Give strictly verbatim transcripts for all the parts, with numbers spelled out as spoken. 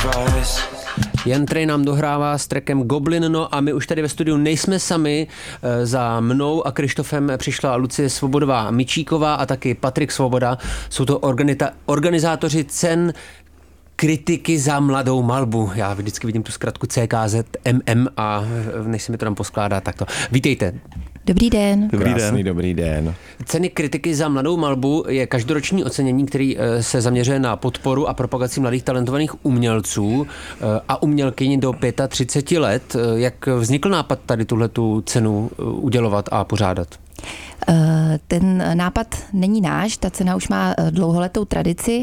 Jan Trej nám dohrává s trackem Goblin, no a my už tady ve studiu nejsme sami. Za mnou a Krištofem přišla Lucie Svobodová Mičíková a taky Patrik Svoboda. Jsou to organita- organizátoři cen kritiky za mladou malbu. Já vždycky vidím tu zkratku C K Z M M a než se mi to tam poskládá takto. Vítejte. Dobrý den. Dobrý Krásný den. dobrý den. Ceny kritiky za mladou malbu je každoroční ocenění, který se zaměřuje na podporu a propagaci mladých talentovaných umělců a umělkyň do třicet pět let. Jak vznikl nápad tady tuhletu cenu udělovat a pořádat? Ten nápad není náš, ta cena už má dlouholetou tradici.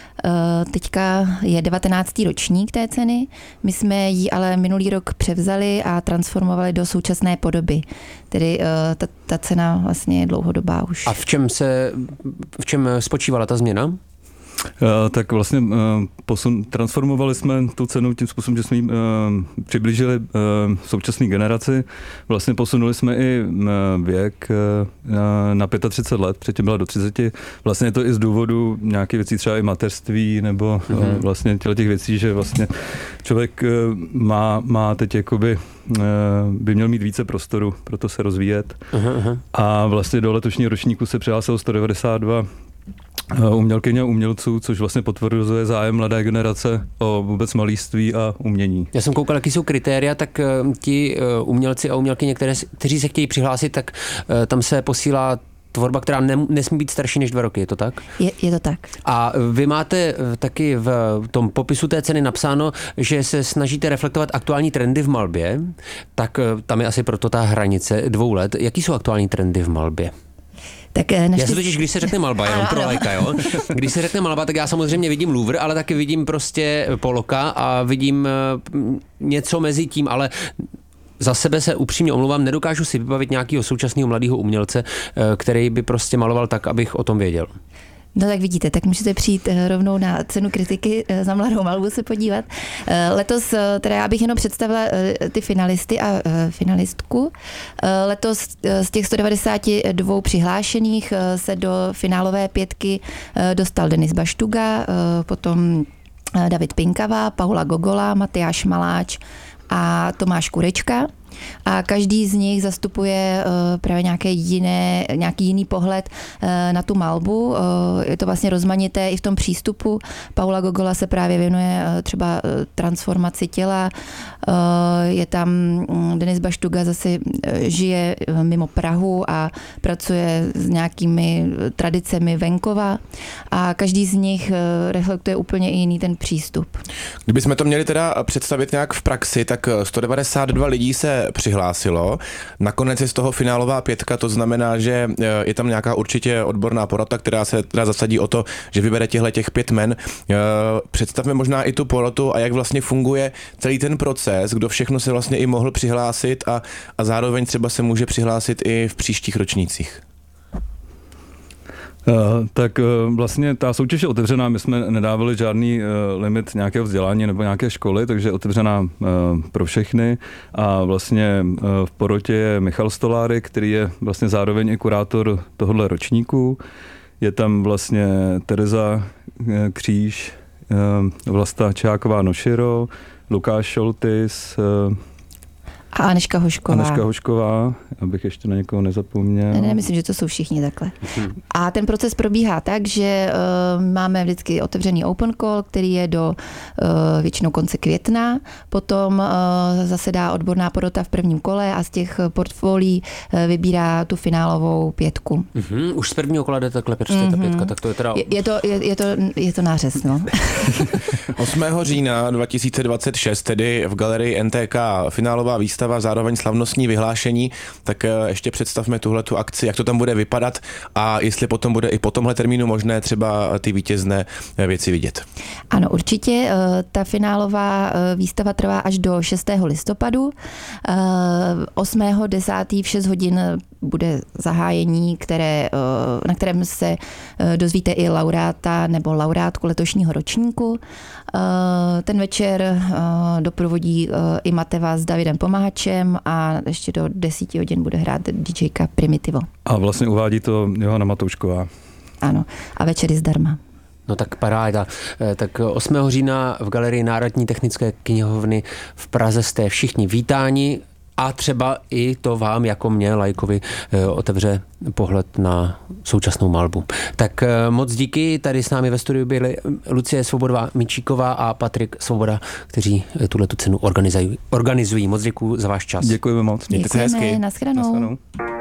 Teďka je devatenáctý ročník té ceny, my jsme ji ale minulý rok převzali a transformovali do současné podoby. Tedy ta, ta cena vlastně je dlouhodobá už. A v čem se, v čem spočívala ta změna? Uh, tak vlastně uh, posun, transformovali jsme tu cenu tím způsobem, že jsme ji uh, přiblížili uh, současné generaci. Vlastně posunuli jsme i uh, věk uh, na třicet pět let, předtím byla do třiceti. Vlastně je to i z důvodu nějakých věcí, třeba i mateřství, nebo mm-hmm. uh, vlastně těch věcí, že vlastně člověk uh, má, má teď jakoby uh, by měl mít více prostoru pro to se rozvíjet. Uh-huh. A vlastně do letošního ročníku se přihlásilo sto devadesát dva umělkyň a umělců, což vlastně potvrzuje zájem mladé generace o vůbec malířství a umění. Já jsem koukal, jaký jsou kritéria, tak uh, ti uh, umělci a umělkyně, které, kteří se chtějí přihlásit, tak uh, tam se posílá tvorba, která ne, nesmí být starší než dva roky, je to tak? Je, je to tak. A vy máte taky v tom popisu té ceny napsáno, že se snažíte reflektovat aktuální trendy v malbě, tak tam je asi proto ta hranice dvou let. Jaký jsou aktuální trendy v malbě? Tak naštěstí... Já se totiž, když se řekne malba, jenom pro lajka, jo? Když se řekne malba, tak já samozřejmě vidím Louvre, ale taky vidím prostě Poloka a vidím něco mezi tím, ale za sebe se upřímně omlouvám, nedokážu si vybavit nějakého současného mladého umělce, který by prostě maloval tak, abych o tom věděl. No tak vidíte, tak můžete přijít rovnou na cenu kritiky za mladou malbu se podívat. Letos, teda já bych jenom představila ty finalisty a finalistku. Letos z těch sto devadesát dva přihlášených se do finálové pětky dostal Denis Baštuga, potom David Pinkava, Paula Gogola, Matyáš Maláč a Tomáš Kurečka. A každý z nich zastupuje uh, právě nějaké jiné, nějaký jiný pohled uh, na tu malbu. Uh, je to vlastně rozmanité i v tom přístupu. Paula Gogola se právě věnuje uh, třeba uh, transformaci těla. Uh, je tam um, Denis Baštuga zase uh, žije uh, mimo Prahu a pracuje s nějakými tradicemi venkova. A každý z nich uh, reflektuje úplně jiný ten přístup. Kdybychom to měli teda představit nějak v praxi, tak sto devadesát dva lidí se přihlásilo. Nakonec je z toho finálová pětka, to znamená, že je tam nějaká určitě odborná porota, která se teda zasadí o to, že vybere těchto těch pět men. Představme možná i tu porotu a jak vlastně funguje celý ten proces, kdo všechno se vlastně i mohl přihlásit a, a zároveň třeba se může přihlásit i v příštích ročnících. Uh, tak uh, vlastně ta soutěž je otevřená, my jsme nedávali žádný uh, limit nějakého vzdělání nebo nějaké školy, takže je otevřená uh, pro všechny a vlastně uh, v porotě je Michal Stoláry, který je vlastně zároveň i kurátor tohohle ročníku. Je tam vlastně Tereza uh, Kříž, uh, Vlasta Čáková Noširo, Lukáš Šoltis, uh, a Aneška Hošková. Aneška Hošková, abych ještě na někoho nezapomněl. Ne, ne, myslím, že to jsou všichni takhle. A ten proces probíhá tak, že uh, máme vždycky otevřený open call, který je do uh, většinou konce května. Potom uh, zasedá odborná porota v prvním kole a z těch portfolií uh, vybírá tu finálovou pětku. Mm-hmm, už z prvního kola jde takhle prostě mm-hmm. ta pětka, tak to je teda... Je, je, to, je, je, to, je to nářez, no. osmého října dva tisíce dvacet šest, tedy v galerii N T K, finálová výstava, zároveň slavnostní vyhlášení, tak ještě představme tuhletu akci, jak to tam bude vypadat a jestli potom bude i po tomhle termínu možné třeba ty vítězné věci vidět. Ano, určitě. Ta finálová výstava trvá až do šestého listopadu. osmého desátého v šest hodin bude zahájení, které, na kterém se dozvíte i laureáta nebo laureátku letošního ročníku. Ten večer doprovodí i Mateva s Davidem Pomahačem a ještě do desíti hodin bude hrát DJka Primitivo. A vlastně uvádí to Johana Matoušková. Ano, a večer je zdarma. No tak paráda. Tak osmého října v Galerii Národní technické knihovny v Praze jste všichni vítáni a třeba i to vám jako mě, laikovi, otevře pohled na současnou malbu. Tak moc díky, tady s námi ve studiu byli Lucie Svobodová Mičíková a Patrik Svoboda, kteří tuhletu cenu organizují. organizují. Moc děkuji za váš čas. Děkujeme moc. Děkujeme, nashledanou.